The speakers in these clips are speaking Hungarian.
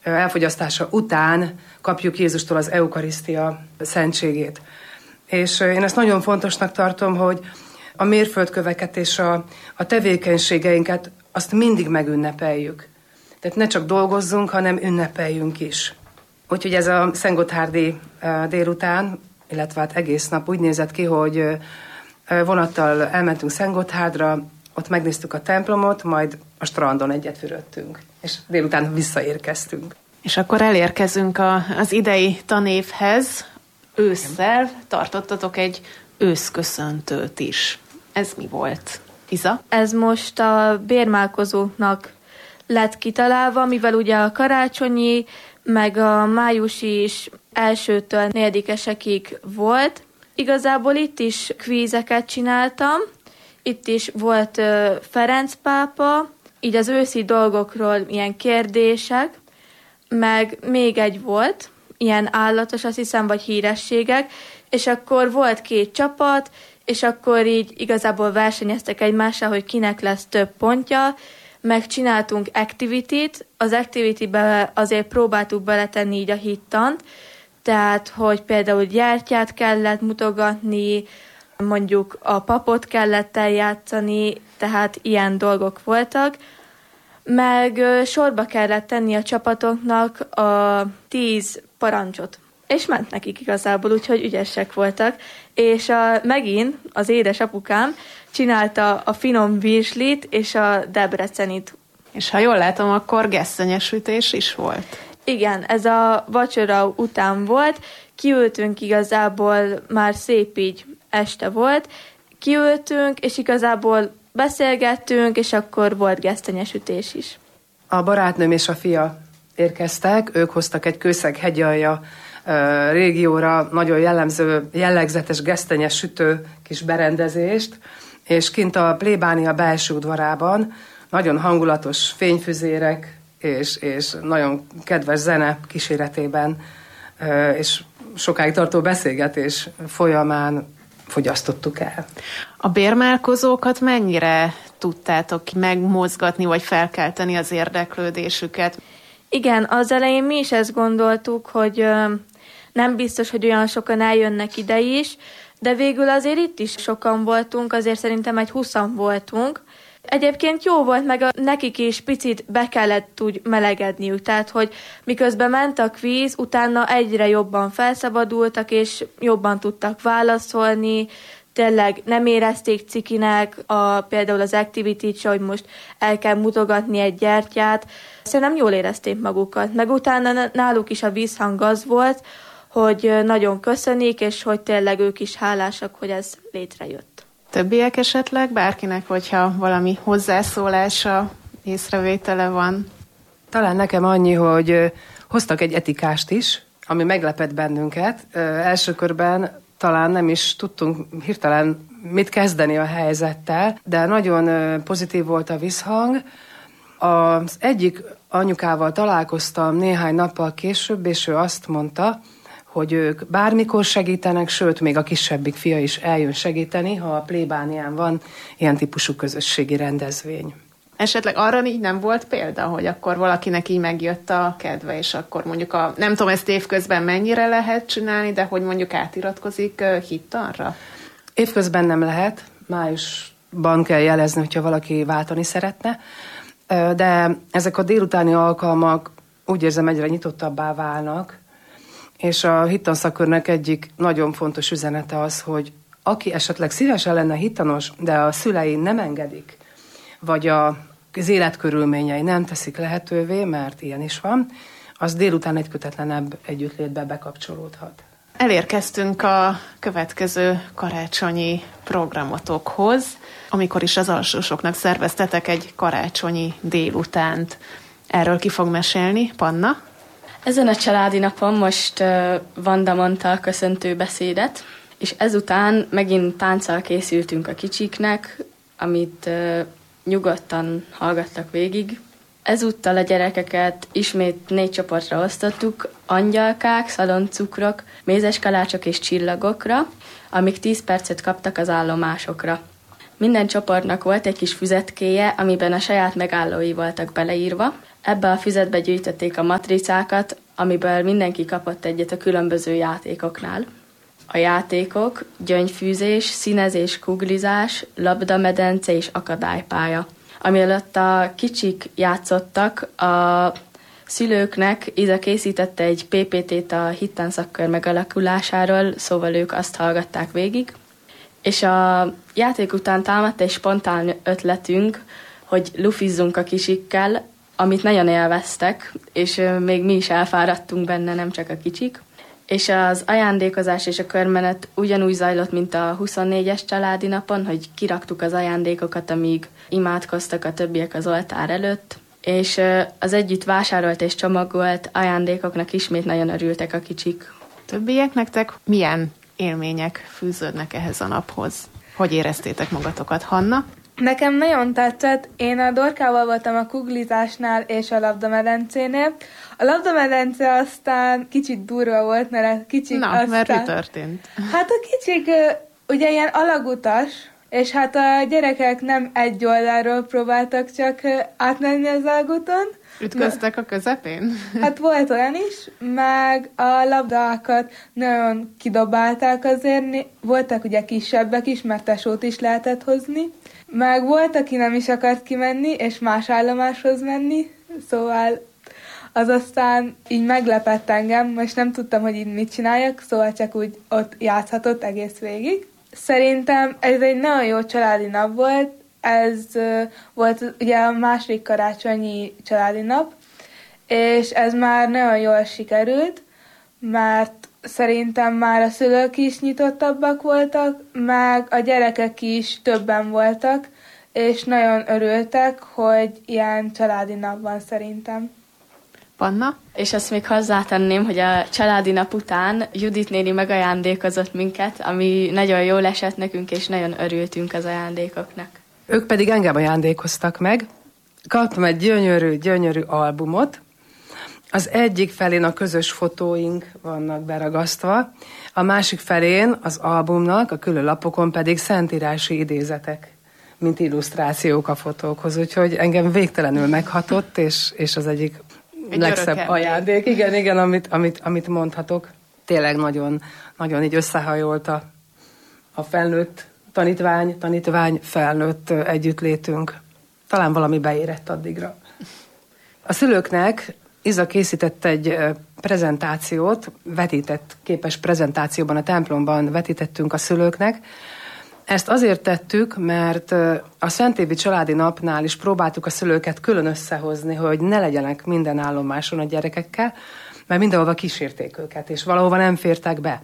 elfogyasztása után kapjuk Jézustól az eukarisztia szentségét. És én ezt nagyon fontosnak tartom, hogy a mérföldköveket és a tevékenységeinket azt mindig megünnepeljük. Tehát ne csak dolgozzunk, hanem ünnepeljünk is. Úgyhogy ez a szentgotthárdi délután, illetve hát egész nap úgy nézett ki, hogy vonattal elmentünk Szentgotthárdra, ott megnéztük a templomot, majd a strandon egyet fürödtünk, és délután visszaérkeztünk. És akkor elérkezünk az idei tanévhez. Ősszel tartottatok egy őszköszöntőt is. Ez mi volt? Iza? Ez most a bérmálkozóknak lett kitalálva, mivel ugye a karácsonyi, meg a májusi is 1-től 4-esekig volt. Igazából itt is kvízeket csináltam, itt is volt Ferenc pápa, így az őszi dolgokról ilyen kérdések, meg még egy volt, ilyen állatos, azt hiszem, vagy hírességek, és akkor volt 2 csapat, és akkor így igazából versenyeztek egymással, hogy kinek lesz több pontja, meg csináltunk activity-t, az activity-be azért próbáltuk beletenni így a hittant, tehát, hogy például gyertyát kellett mutogatni, mondjuk a papot kellett eljátszani, tehát ilyen dolgok voltak, meg sorba kellett tenni a csapatoknak a 10 parancsot. És ment nekik igazából, úgyhogy ügyesek voltak. És megint az édesapukám csinálta a finom virslit és a debrecenyt. És ha jól látom, akkor gesztenyesütés is volt. Igen, ez a vacsora után volt. Kiültünk igazából, már szép így este volt. Kiültünk, és igazából beszélgettünk, és akkor volt gesztenyesütés is. A barátnőm és a fia érkeztek, ők hoztak egy Kőszeg-hegyalja régióra nagyon jellegzetes gesztenyes sütő kis berendezést, és kint a plébánia belső udvarában nagyon hangulatos fényfüzérek és nagyon kedves zene kíséretében és sokáig tartó beszélgetés folyamán fogyasztottuk el. A bérmálkozókat mennyire tudtátok megmozgatni, vagy felkelteni az érdeklődésüket? Igen, az elején mi is ezt gondoltuk, hogy nem biztos, hogy olyan sokan eljönnek ide is, de végül azért itt is sokan voltunk, azért szerintem egy 20-an voltunk. Egyébként jó volt, meg nekik is picit be kellett úgy melegedniük, tehát hogy miközben ment a kvíz, utána egyre jobban felszabadultak, és jobban tudtak válaszolni, tényleg nem érezték cikinek, például az activity-t, hogy most el kell mutogatni egy gyertyát. Szerintem jól érezték magukat, meg utána náluk is a vízhang az volt, hogy nagyon köszönik, és hogy tényleg ők is hálásak, hogy ez létrejött. Többiek esetleg, bárkinek, hogyha valami hozzászólása, észrevétele van? Talán nekem annyi, hogy hoztak egy etikást is, ami meglepett bennünket. Első körben talán nem is tudtunk hirtelen mit kezdeni a helyzettel, de nagyon pozitív volt a visszhang. Az egyik anyukával találkoztam néhány nappal később, és ő azt mondta, hogy ők bármikor segítenek, sőt, még a kisebbik fia is eljön segíteni, ha a plébánián van ilyen típusú közösségi rendezvény. Esetleg arra így nem volt példa, hogy akkor valakinek így megjött a kedve, és akkor mondjuk nem tudom, ezt évközben mennyire lehet csinálni, de hogy mondjuk átiratkozik hittanra? Évközben nem lehet, májusban kell jelezni, hogyha valaki váltani szeretne, de ezek a délutáni alkalmak úgy érzem egyre nyitottabbá válnak, és a hittanszakörnek egyik nagyon fontos üzenete az, hogy aki esetleg szívesen lenne hittanos, de a szülei nem engedik, vagy az életkörülményei nem teszik lehetővé, mert ilyen is van, az délután egy kötetlenebb együttlétbe bekapcsolódhat. Elérkeztünk a következő karácsonyi programotokhoz, amikor is az alsósoknak szerveztetek egy karácsonyi délutánt. Erről ki fog mesélni, Panna? Ezen a családi napon most Vanda mondta a köszöntő beszédet, és ezután megint tánccal készültünk a kicsiknek, amit nyugodtan hallgattak végig. Ezúttal a gyerekeket ismét 4 csoportra osztottuk, angyalkák, szaloncukrok, mézes kalácsok és csillagokra, amik 10 percet kaptak az állomásokra. Minden csoportnak volt egy kis füzetkéje, amiben a saját megállói voltak beleírva. Ebbe a füzetbe gyűjtötték a matricákat, amiből mindenki kapott egyet a különböző játékoknál. A játékok gyöngyfűzés, színezés, kuglizás, labdamedence és akadálypálya. Ami alatt a kicsik játszottak, a szülőknek Iza készítette egy PPT-t a hittánszakör megalakulásáról, szóval ők azt hallgatták végig. És a játék után támadt egy spontán ötletünk, hogy lufizzunk a kisikkel, amit nagyon élveztek, és még mi is elfáradtunk benne, nem csak a kicsik. És az ajándékozás és a körmenet ugyanúgy zajlott, mint a 24-es családi napon, hogy kiraktuk az ajándékokat, amíg imádkoztak a többiek az oltár előtt, és az együtt vásárolt és csomagolt ajándékoknak ismét nagyon örültek a kicsik. Többiek nektek milyen élmények fűződnek ehhez a naphoz? Hogy éreztétek magatokat, Hanna? Nekem nagyon tetszett, én a Dorkával voltam a kuglizásnál és a labdamedencénél. A labdamedence aztán kicsit durva volt, mert a kicsik aztán... mert mi történt? Hát a kicsik ugye ilyen alagutas, és hát a gyerekek nem egy oldalról próbáltak csak átmenni az alagúton. Ütköztek a közepén? Hát volt olyan is, meg a labdákat nagyon kidobálták azért, voltak ugye kisebbek is, mert tesót is lehetett hozni, meg volt, aki nem is akart kimenni, és más állomáshoz menni, szóval az aztán így meglepett engem, most nem tudtam, hogy így mit csináljak, szóval csak úgy ott játszhatott egész végig. Szerintem ez egy nagyon jó családi nap volt, ez volt ugye a második karácsonyi családi nap, és ez már nagyon jól sikerült, mert szerintem már a szülők is nyitottabbak voltak, meg a gyerekek is többen voltak, és nagyon örültek, hogy ilyen családi nap van szerintem. Panna? És azt még hozzátenném, hogy a családi nap után Judit néni megajándékozott minket, ami nagyon jól esett nekünk, és nagyon örültünk az ajándékoknak. Ők pedig engem ajándékoztak meg. Kaptam egy gyönyörű albumot. Az egyik felén a közös fotóink vannak beragasztva, a másik felén az albumnak, a külön lapokon pedig szentírási idézetek, mint illusztrációk a fotókhoz. Úgyhogy engem végtelenül meghatott, és az egyik legszebb ajándék. Igen, amit mondhatok. Tényleg nagyon, nagyon így összehajolt a felnőtt tanítvány, felnőtt együttlétünk. Talán valami beérett addigra. A szülőknek Iza készített egy prezentációt, vetített képes prezentációban a templomban vetítettünk a szülőknek. Ezt azért tettük, mert a Szentévi családi napnál is próbáltuk a szülőket külön összehozni, hogy ne legyenek minden állomáson a gyerekekkel, mert mindenhova kísérték őket, és valahova nem fértek be.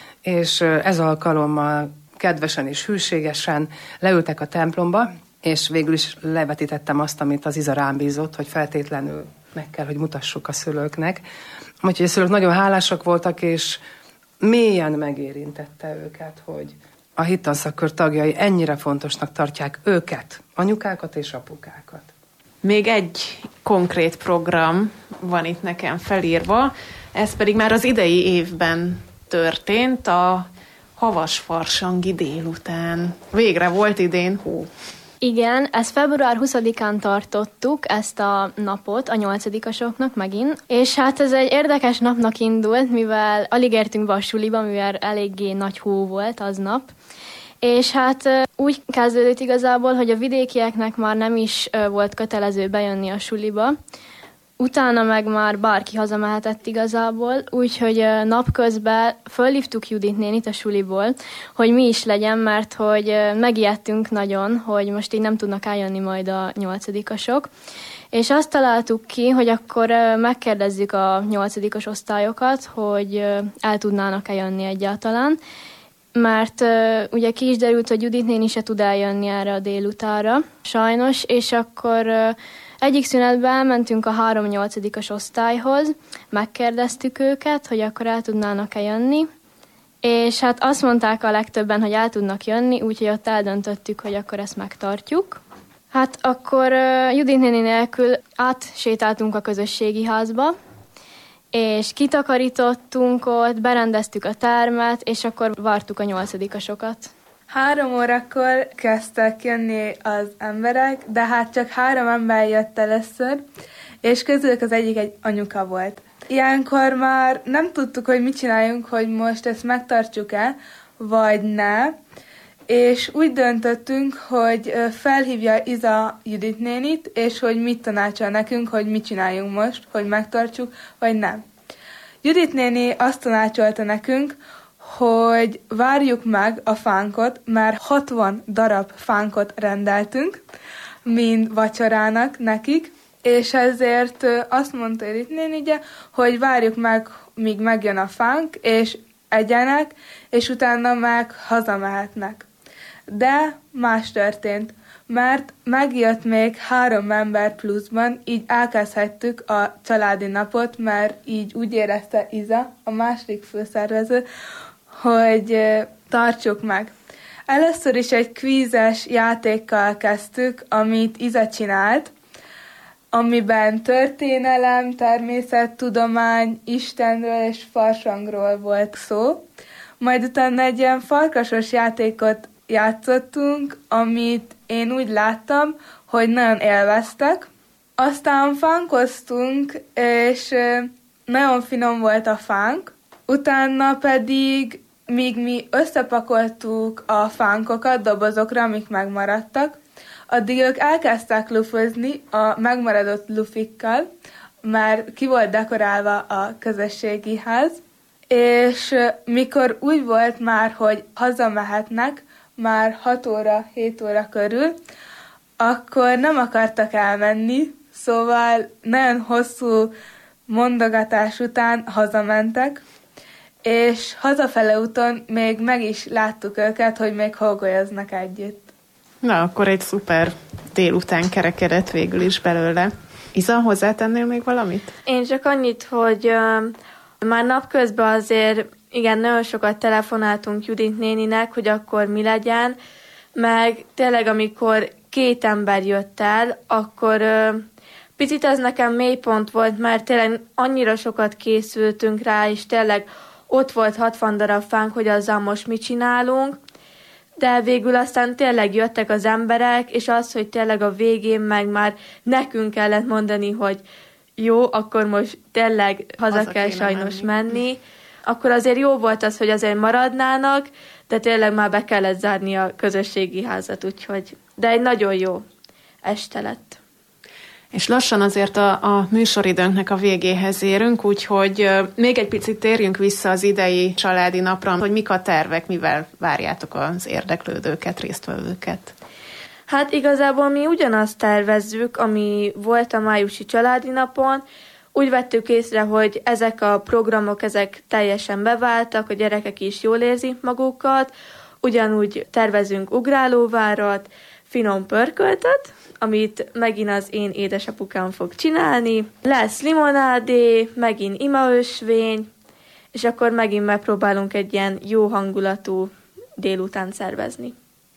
És ez alkalommal kedvesen és hűségesen leültek a templomba, és végül is levetítettem azt, amit az Iza rám bízott, hogy feltétlenül meg kell, hogy mutassuk a szülőknek. Úgyhogy a szülők nagyon hálásak voltak, és mélyen megérintette őket, hogy a hittanszakör tagjai ennyire fontosnak tartják őket, anyukákat és apukákat. Még egy konkrét program van itt nekem felírva, ez pedig már az idei évben történt, a Havasfarsangi délután. Végre volt idén hó. Igen, ezt február 20-án tartottuk, ezt a napot a 8-asoknak megint, és hát ez egy érdekes napnak indult, mivel alig értünk be a suliba, mivel eléggé nagy hó volt aznap, és hát úgy kezdődött igazából, hogy a vidékieknek már nem is volt kötelező bejönni a suliba, utána meg már bárki hazamehetett igazából, úgyhogy napközben fölhívtuk Judit nénit a suliból, hogy mi is legyen, mert hogy megijedtünk nagyon, hogy most így nem tudnak eljönni majd a 8-asok. És azt találtuk ki, hogy akkor megkérdezzük a 8-as osztályokat, hogy el tudnának-e jönni egyáltalán, mert ugye ki is derült, hogy Judit néni se tud eljönni erre a délutánra, sajnos, és akkor egyik szünetben elmentünk a 3-8-as osztályhoz, megkérdeztük őket, hogy akkor el tudnának-e jönni, és hát azt mondták a legtöbben, hogy el tudnak jönni, úgyhogy ott eldöntöttük, hogy akkor ezt megtartjuk. Hát akkor Judit néni nélkül átsétáltunk a közösségi házba, és kitakarítottunk ott, berendeztük a termet, és akkor vártuk a 8-asokat. 3 órakor kezdtek jönni az emberek, de hát csak 3 ember jött először, és közülük az egyik egy anyuka volt. Ilyenkor már nem tudtuk, hogy mit csináljunk, hogy most ezt megtartjuk-e, vagy ne, és úgy döntöttünk, hogy felhívja Iza Judit nénit, és hogy mit tanácsol nekünk, hogy mit csináljunk most, hogy megtartsuk, vagy nem. Judit néni azt tanácsolta nekünk, hogy várjuk meg a fánkot, mert 60 darab fánkot rendeltünk, mind vacsorának nekik, és ezért azt mondta Judit néni, ugye, hogy várjuk meg, míg megjön a fánk, és egyenek, és utána meg hazamehetnek. De más történt, mert megjött még 3 ember pluszban, így elkezdhettük a családi napot, mert így úgy érezte Iza, a második főszervező, hogy tartsuk meg. Először is egy kvízes játékkal kezdtük, amit Iza csinált, amiben történelem, természettudomány, Istenről és farsangról volt szó. Majd utána egy ilyen farkasos játékot játszottunk, amit én úgy láttam, hogy nagyon élveztek. Aztán fánkoztunk, és nagyon finom volt a fánk. Utána pedig, míg mi összepakoltuk a fánkokat dobozokra, amik megmaradtak, addig ők elkezdtek lufozni a megmaradott lufikkal, már ki volt dekorálva a közösségi ház, és mikor úgy volt már, hogy hazamehetnek, már 6 óra, 7 óra körül, akkor nem akartak elmenni, szóval nagyon hosszú mondogatás után hazamentek, és hazafele úton még meg is láttuk őket, hogy még horgolyoznak együtt. Na, akkor egy szuper délután kerekedett végül is belőle. Iza, hozzátennél még valamit? Én csak annyit, hogy már napközben azért igen, nagyon sokat telefonáltunk Judit néninek, hogy akkor mi legyen, meg tényleg amikor 2 ember jött el, akkor picit ez nekem mélypont volt, mert tényleg annyira sokat készültünk rá, és tényleg ott volt 60 darab fánk, hogy azzal most mit csinálunk, de végül aztán tényleg jöttek az emberek, és az, hogy tényleg a végén meg már nekünk kellett mondani, hogy jó, akkor most tényleg haza kell sajnos menni. Akkor azért jó volt az, hogy azért maradnának, de tényleg már be kellett zárni a közösségi házat, úgyhogy, de egy nagyon jó este lett. És lassan azért a műsoridőnknek a végéhez érünk, úgyhogy még egy picit térjünk vissza az idei családi napra, hogy mik a tervek, mivel várjátok az érdeklődőket, résztvevőket. Hát igazából mi ugyanazt tervezzük, ami volt a májusi családi napon. Úgy vettük észre, hogy ezek a programok, ezek teljesen beváltak, a gyerekek is jól érzik magukat, ugyanúgy tervezünk ugrálóvárat, finom pörköltöt, amit megint az én édesapukám fog csinálni. Lesz limonádé, megint imaösvény, és akkor megint megpróbálunk egy ilyen jó hangulatú délután szervezni.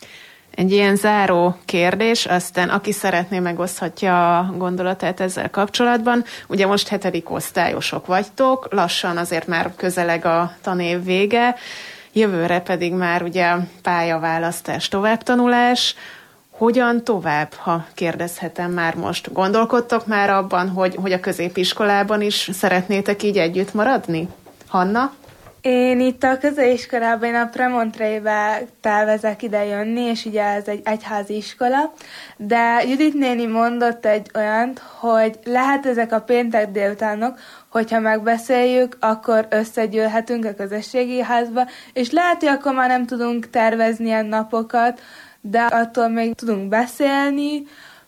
Egy ilyen záró kérdés, aztán aki szeretné, megoszthatja a gondolatát ezzel kapcsolatban. Ugye most 7. osztályosok vagytok, lassan azért már közeleg a tanév vége, jövőre pedig már ugye pályaválasztás, továbbtanulás. Hogyan tovább, ha kérdezhetem már most? Gondolkodtok már abban, hogy a középiskolában is szeretnétek így együtt maradni? Hanna? Én itt a középiskolában, a Premontré-be tervezek ide jönni, és ugye ez egy egyházi iskola, de Judit néni mondott egy olyant, hogy lehet ezek a péntek délutánok, hogyha megbeszéljük, akkor összegyűlhetünk a közösségi házba, és lehet, hogy akkor már nem tudunk tervezni ilyen napokat, de attól még tudunk beszélni,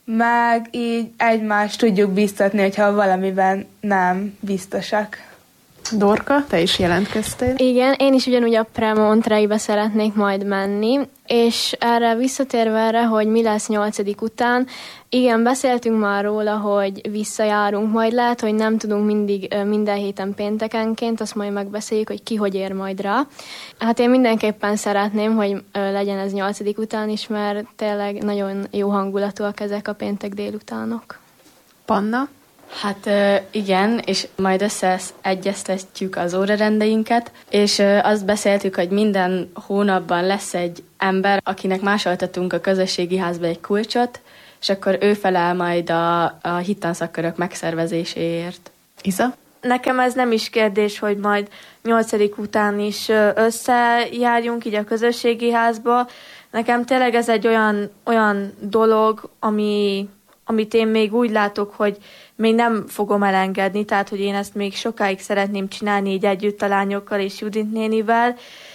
meg így egymást tudjuk biztatni, hogyha valamiben nem biztosak. Dorka, te is jelentkeztél? Igen, én is ugyanúgy a Premontré-be szeretnék majd menni, és erre visszatérve erre, hogy mi lesz 8. után, igen, beszéltünk már róla, hogy visszajárunk, majd lehet, hogy nem tudunk mindig minden héten péntekenként, azt majd megbeszéljük, hogy ki hogy ér majd rá. Hát én mindenképpen szeretném, hogy legyen ez 8. után is, mert tényleg nagyon jó hangulatúak ezek a péntek délutánok. Panna? Hát igen, és majd összeegyeztetjük az órarendeinket, és azt beszéltük, hogy minden hónapban lesz egy ember, akinek másoltatunk a közösségi házba egy kulcsot, és akkor ő felel majd a hittanszakörök megszervezéséért. Iza? Nekem ez nem is kérdés, hogy majd 8. után is összejárjunk így a közösségi házba. Nekem tényleg ez egy olyan dolog, amit én még úgy látok, hogy még nem fogom elengedni, tehát hogy én ezt még sokáig szeretném csinálni így együtt a lányokkal és Judit nénivel,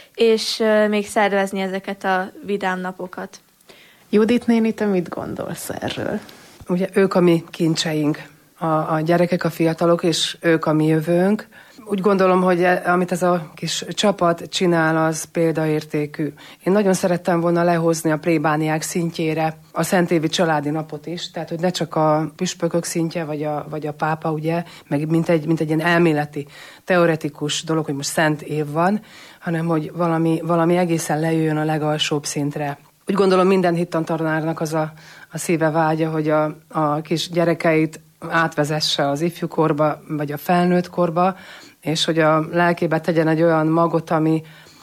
és még szervezni ezeket a vidám napokat. Judit néni, te mit gondolsz erről? Ugye ők a mi kincseink, a gyerekek, a fiatalok, és ők a mi jövőnk. Úgy gondolom, hogy amit ez a kis csapat csinál, az példaértékű. Én nagyon szerettem volna lehozni a plébániák szintjére a Szentévi családi napot is, tehát hogy ne csak a püspökök szintje, vagy a pápa, ugye, meg mint egy ilyen elméleti, teoretikus dolog, hogy most szent év van, hanem hogy valami egészen lejöjjön a legalsóbb szintre. Úgy gondolom, minden hittantanárnak az a szíve vágya, hogy a kis gyerekeit átvezesse az ifjúkorba, vagy a felnőtt korba, és hogy a lelkébe tegyen egy olyan magot, ami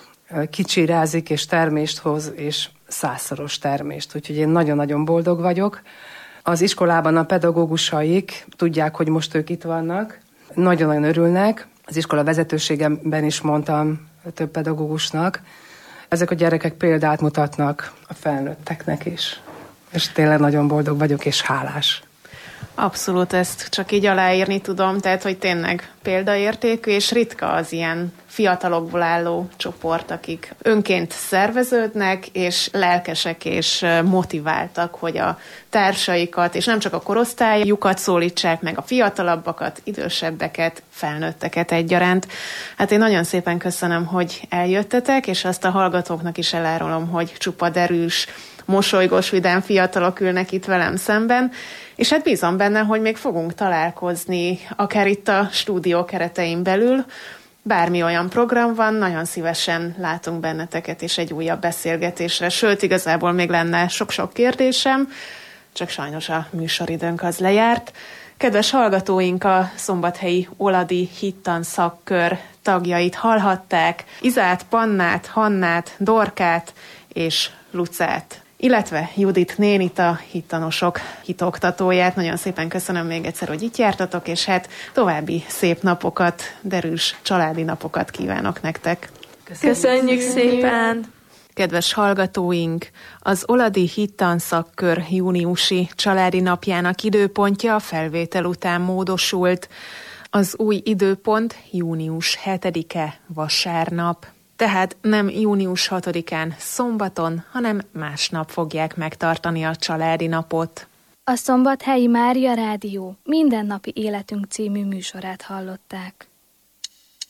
kicsirázik és termést hoz, és 100-szoros termést. Úgyhogy én nagyon-nagyon boldog vagyok. Az iskolában a pedagógusaik tudják, hogy most ők itt vannak. Nagyon-nagyon örülnek. Az iskola vezetőségemben is mondtam több pedagógusnak. Ezek a gyerekek példát mutatnak a felnőtteknek is. És tényleg nagyon boldog vagyok, és hálás. Abszolút, ezt csak így aláírni tudom, tehát hogy tényleg példaértékű, és ritka az ilyen fiatalokból álló csoport, akik önként szerveződnek, és lelkesek és motiváltak, hogy a társaikat, és nem csak a korosztályukat szólítsák meg, a fiatalabbakat, idősebbeket, felnőtteket egyaránt. Hát én nagyon szépen köszönöm, hogy eljöttetek, és azt a hallgatóknak is elárulom, hogy csupa derűs, mosolygós, vidám fiatalok ülnek itt velem szemben, és hát bízom benne, hogy még fogunk találkozni, akár itt a stúdió keretein belül. Bármi olyan program van, nagyon szívesen látunk benneteket és egy újabb beszélgetésre. Sőt, igazából még lenne sok-sok kérdésem, csak sajnos a műsoridőnk az lejárt. Kedves hallgatóink, a szombathelyi Oladi Hittan szakkör tagjait hallhatták, Izát, Pannát, Hannát, Dorkát és Lucát, illetve Judit nénit, a hittanosok hitoktatóját. Nagyon szépen köszönöm még egyszer, hogy itt jártatok, és hát további szép napokat, derűs családi napokat kívánok nektek. Köszönjük szépen! Kedves hallgatóink, az Oladi Hittan szakkör júniusi családi napjának időpontja a felvétel után módosult. Az új időpont június 7-e vasárnap. Tehát nem június 6-án szombaton, hanem másnap fogják megtartani a családi napot. A Szombathelyi Mária Rádió mindennapi életünk című műsorát hallották.